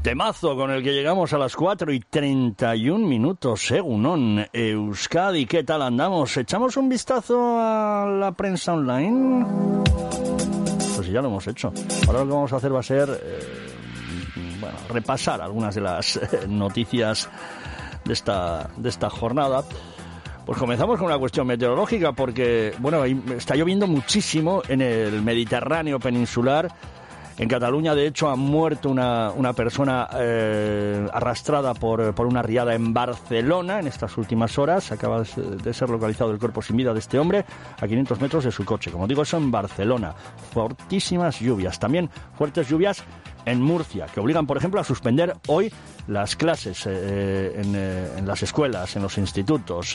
Temazo con el que llegamos a las 4:31, según Euskadi. ¿Qué tal andamos? ¿Echamos un vistazo a la prensa online? Pues ya lo hemos hecho. Ahora lo que vamos a hacer va a ser repasar algunas de las noticias de esta jornada. Pues comenzamos con una cuestión meteorológica porque, está lloviendo muchísimo en el Mediterráneo peninsular. En Cataluña, de hecho, ha muerto una persona arrastrada por una riada en Barcelona en estas últimas horas. Acaba de ser localizado el cuerpo sin vida de este hombre a 500 metros de su coche. Como digo, eso en Barcelona. Fortísimas lluvias. También fuertes lluvias en Murcia, que obligan, por ejemplo, a suspender hoy las clases en las escuelas, en los institutos.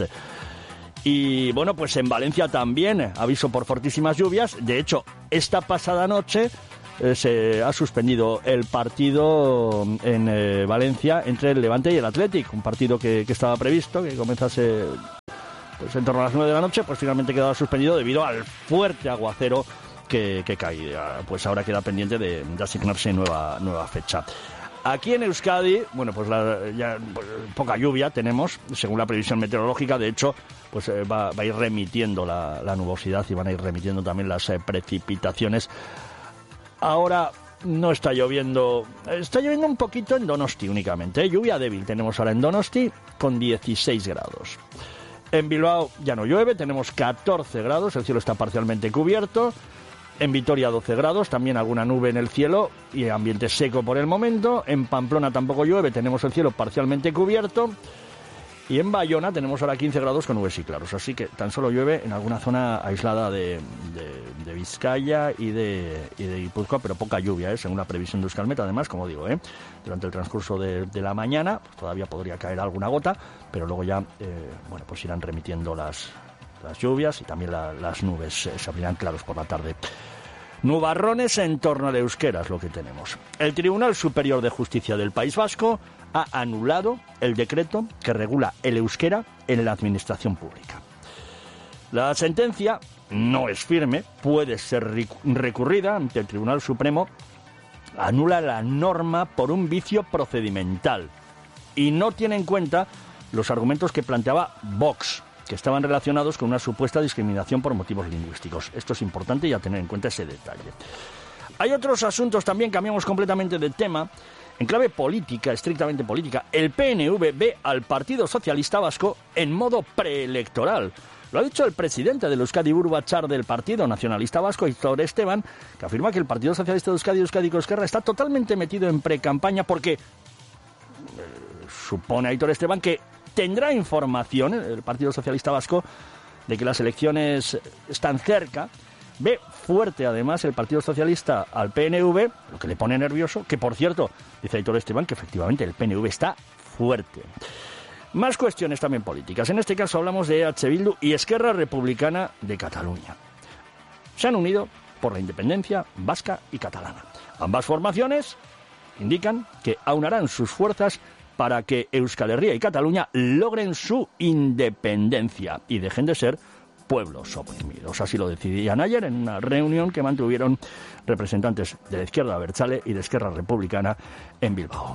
Y pues en Valencia también, aviso por fortísimas lluvias. De hecho, esta pasada noche se ha suspendido el partido en Valencia entre el Levante y el Athletic, un partido que estaba previsto que comenzase en torno a las 9 de la noche, pues finalmente quedaba suspendido debido al fuerte aguacero que caía. Pues ahora queda pendiente de asignarse nueva fecha. Aquí en Euskadi, poca lluvia tenemos, según la previsión meteorológica. De hecho, va a ir remitiendo la nubosidad y van a ir remitiendo también las precipitaciones. Ahora no está lloviendo, está lloviendo un poquito en Donosti únicamente, lluvia débil tenemos ahora en Donosti con 16 grados. En Bilbao ya no llueve, tenemos 14 grados, el cielo está parcialmente cubierto. En Vitoria 12 grados, también alguna nube en el cielo y ambiente seco por el momento. En Pamplona tampoco llueve, tenemos el cielo parcialmente cubierto. Y en Bayona tenemos ahora 15 grados con nubes y claros, así que tan solo llueve en alguna zona aislada de Vizcaya y de Guipúzcoa, pero poca lluvia, según la previsión de Euskalmet. Además, como digo, durante el transcurso de la mañana todavía podría caer alguna gota, pero luego ya irán remitiendo las lluvias y también las nubes se abrirán claros por la tarde. Nubarrones en torno al euskera es lo que tenemos. El Tribunal Superior de Justicia del País Vasco ha anulado el decreto que regula el euskera en la administración pública. La sentencia no es firme, puede ser recurrida ante el Tribunal Supremo. Anula la norma por un vicio procedimental y no tiene en cuenta los argumentos que planteaba Vox, que estaban relacionados con una supuesta discriminación por motivos lingüísticos. Esto es importante y a tener en cuenta ese detalle. Hay otros asuntos también, cambiamos completamente de tema. En clave política, estrictamente política, el PNV ve al Partido Socialista Vasco en modo preelectoral. Lo ha dicho el presidente del Euskadi Buru Batzar del Partido Nacionalista Vasco, Aitor Esteban, que afirma que el Partido Socialista de Euskadi, Euskadiko Ezkerra, está totalmente metido en precampaña porque supone Aitor Esteban que tendrá información el Partido Socialista Vasco de que las elecciones están cerca. Ve fuerte, además, el Partido Socialista al PNV, lo que le pone nervioso, que, por cierto, dice Aitor Esteban, que efectivamente el PNV está fuerte. Más cuestiones también políticas. En este caso hablamos de EH Bildu y Esquerra Republicana de Cataluña. Se han unido por la independencia vasca y catalana. Ambas formaciones indican que aunarán sus fuerzas para que Euskal Herria y Cataluña logren su independencia y dejen de ser pueblos oprimidos. Así lo decidían ayer en una reunión que mantuvieron representantes de la izquierda abertzale y de Esquerra Republicana en Bilbao.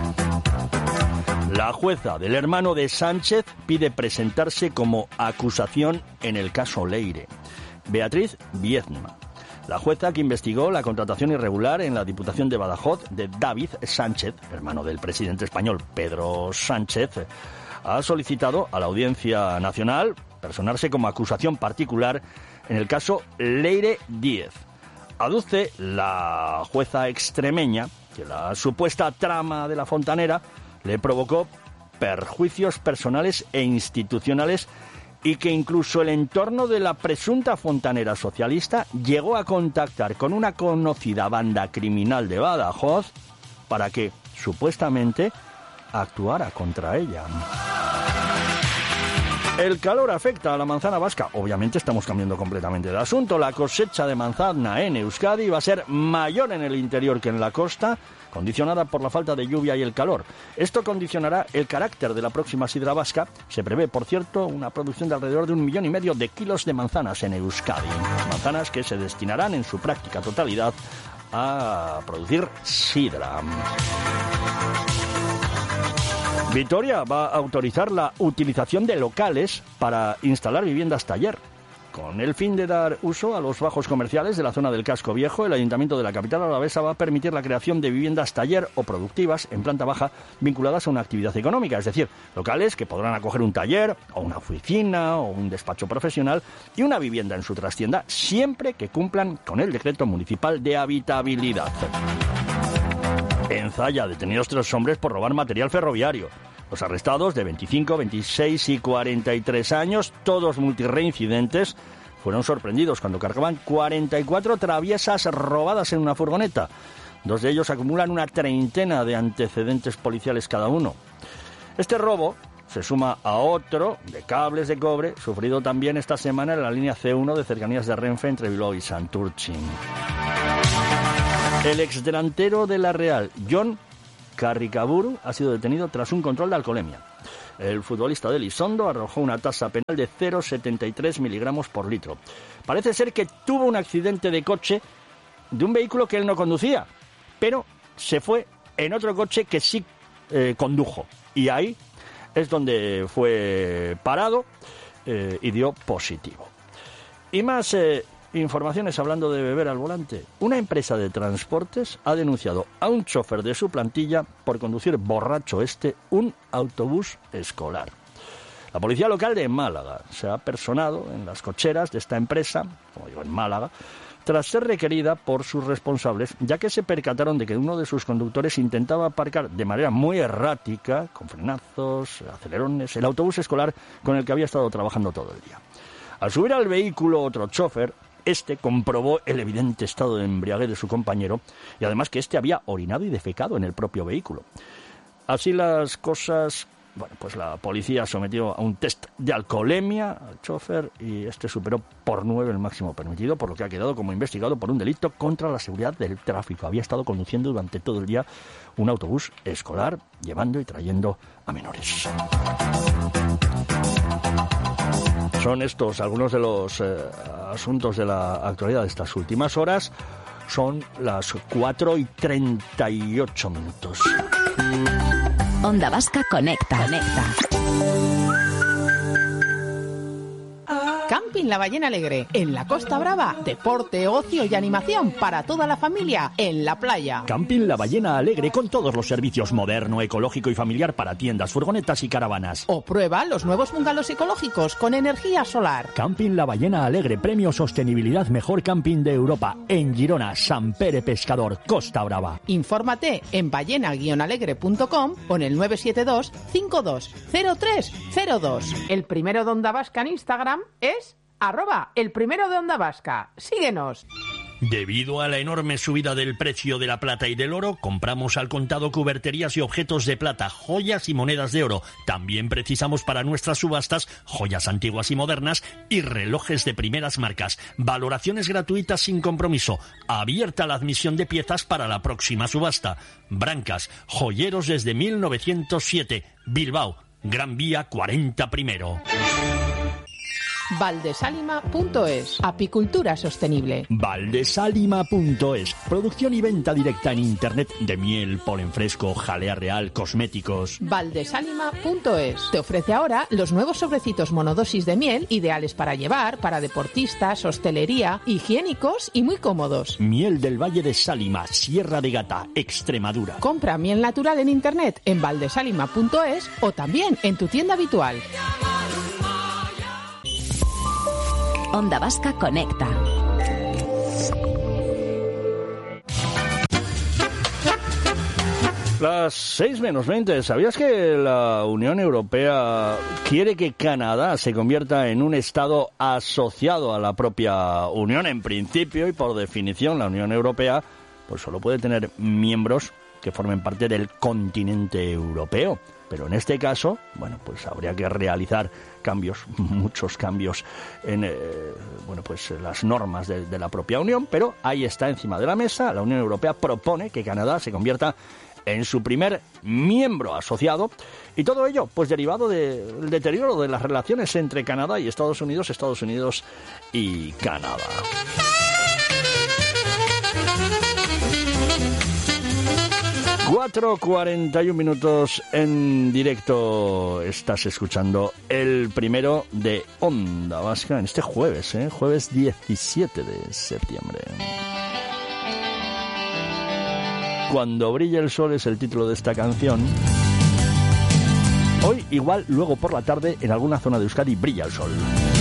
La jueza del hermano de Sánchez pide presentarse como acusación en el caso Leire. Beatriz Viezma, la jueza que investigó la contratación irregular en la Diputación de Badajoz de David Sánchez, hermano del presidente español Pedro Sánchez, ha solicitado a la Audiencia Nacional personarse como acusación particular en el caso Leire Díez. Aduce la jueza extremeña que la supuesta trama de la fontanera le provocó perjuicios personales e institucionales y que incluso el entorno de la presunta fontanera socialista llegó a contactar con una conocida banda criminal de Badajoz para que, supuestamente, actuara contra ella. El calor afecta a la manzana vasca. Obviamente estamos cambiando completamente de asunto. La cosecha de manzana en Euskadi va a ser mayor en el interior que en la costa, condicionada por la falta de lluvia y el calor. Esto condicionará el carácter de la próxima sidra vasca. Se prevé, por cierto, una producción de alrededor de 1,5 millones de kilos de manzanas en Euskadi. Manzanas que se destinarán en su práctica totalidad a producir sidra. Vitoria va a autorizar la utilización de locales para instalar viviendas taller. Con el fin de dar uso a los bajos comerciales de la zona del Casco Viejo, el Ayuntamiento de la capital alavesa va a permitir la creación de viviendas taller o productivas en planta baja vinculadas a una actividad económica, es decir, locales que podrán acoger un taller o una oficina o un despacho profesional y una vivienda en su trastienda, siempre que cumplan con el decreto municipal de habitabilidad. En Zalla, detenidos 3 hombres por robar material ferroviario. Los arrestados, de 25, 26 y 43 años, todos multirreincidentes, fueron sorprendidos cuando cargaban 44 traviesas robadas en una furgoneta. 2 de ellos acumulan una treintena de antecedentes policiales cada uno. Este robo se suma a otro de cables de cobre, sufrido también esta semana en la línea C1 de cercanías de Renfe entre Bilbao y Santurtzi. El exdelantero de la Real, Jon Carricaburu, ha sido detenido tras un control de alcoholemia. El futbolista de Elizondo arrojó una tasa penal de 0,73 miligramos por litro. Parece ser que tuvo un accidente de coche de un vehículo que él no conducía, pero se fue en otro coche que sí condujo. Y ahí es donde fue parado y dio positivo. Y más informaciones hablando de beber al volante. Una empresa de transportes ha denunciado a un chofer de su plantilla por conducir borracho un autobús escolar. La policía local de Málaga se ha personado en las cocheras de esta empresa, como digo, en Málaga, tras ser requerida por sus responsables, ya que se percataron de que uno de sus conductores intentaba aparcar de manera muy errática, con frenazos, acelerones, el autobús escolar con el que había estado trabajando todo el día. Al subir al vehículo otro chofer, comprobó el evidente estado de embriaguez de su compañero y además que había orinado y defecado en el propio vehículo. Así las cosas, bueno, pues la policía sometió a un test de alcoholemia al chofer y superó por 9 el máximo permitido, por lo que ha quedado como investigado por un delito contra la seguridad del tráfico. Había estado conduciendo durante todo el día un autobús escolar, llevando y trayendo a menores. Son estos algunos de los asuntos de la actualidad de estas últimas horas. Son las 4:38. Onda Vasca Conecta. Camping La Ballena Alegre, en la Costa Brava. Deporte, ocio y animación para toda la familia en la playa. Camping La Ballena Alegre con todos los servicios moderno, ecológico y familiar para tiendas, furgonetas y caravanas. O prueba los nuevos bungalows ecológicos con energía solar. Camping La Ballena Alegre, premio Sostenibilidad Mejor Camping de Europa, en Girona, Sant Pere Pescador, Costa Brava. Infórmate en ballena-alegre.com o en el 972 520302. El primero de Onda Vasca en Instagram es @elprimerodeondavasca. Síguenos. Debido a la enorme subida del precio de la plata y del oro, compramos al contado cuberterías y objetos de plata, joyas y monedas de oro. También precisamos para nuestras subastas joyas antiguas y modernas y relojes de primeras marcas. Valoraciones gratuitas sin compromiso. Abierta la admisión de piezas para la próxima subasta. Brancas, joyeros desde 1907. Bilbao, Gran Vía 40 primero. Valdesalima.es. Apicultura sostenible. Valdesalima.es. Producción y venta directa en internet de miel, polen fresco, jalea real, cosméticos. Valdesalima.es. Te ofrece ahora los nuevos sobrecitos monodosis de miel, ideales para llevar, para deportistas, hostelería, higiénicos y muy cómodos. Miel del Valle de Sálima, Sierra de Gata, Extremadura. Compra miel natural en internet en valdesalima.es o también en tu tienda habitual. Onda Vasca Conecta. Las 6:20. ¿Sabías que la Unión Europea quiere que Canadá se convierta en un Estado asociado a la propia Unión? En principio y por definición, la Unión Europea pues solo puede tener miembros que formen parte del continente europeo. Pero en este caso, bueno, pues habría que realizar cambios, muchos cambios en las normas de la propia Unión, pero ahí está encima de la mesa. La Unión Europea propone que Canadá se convierta en su primer miembro asociado, y todo ello pues derivado del deterioro de las relaciones entre Canadá y Estados Unidos y Canadá. 4:41 minutos en directo. Estás escuchando el primero de Onda Vasca en este jueves, jueves 17 de septiembre. Cuando brilla el sol es el título de esta canción. Hoy igual luego por la tarde en alguna zona de Euskadi brilla el sol.